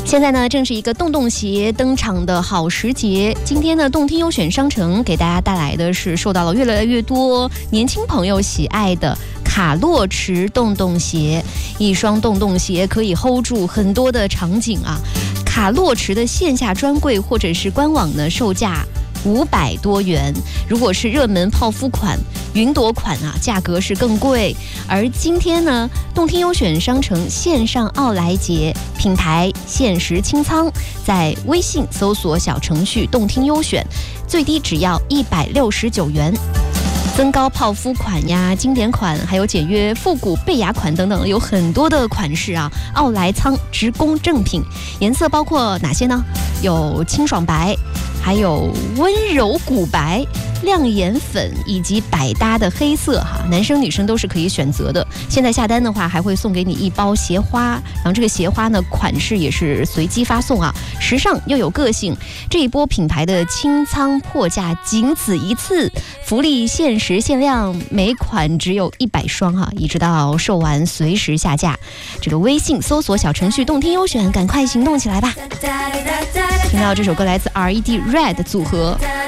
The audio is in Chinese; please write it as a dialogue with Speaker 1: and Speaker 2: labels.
Speaker 1: 现在呢，正是一个洞洞鞋登场的好时节。今天呢，动听优选商城给大家带来的是受到了越来越多年轻朋友喜爱的卡洛驰洞洞鞋。一双洞洞鞋可以 hold 住很多的场景啊。卡洛驰的线下专柜或者是官网呢，售价500多元，如果是热门泡芙款、云朵款啊，价格是更贵。而今天呢，动听优选商城线上奥莱节品牌限时清仓，在微信搜索小程序动听优选，最低只要169元。增高泡芙款呀、经典款，还有简约复古贝雅款等等，有很多的款式啊。奥莱仓直供正品，颜色包括哪些呢？有清爽白，还有温柔古白、亮眼粉以及百搭的黑色哈，男生女生都是可以选择的。现在下单的话，还会送给你1包鞋花，然后这个鞋花呢，款式也是随机发送啊，时尚又有个性。这一波品牌的清仓破价仅此一次，福利限时限量，每款只有100双哈，一直到售完随时下架。这个微信搜索小程序动听优选，赶快行动起来吧！听到这首歌来自 RED Red 组合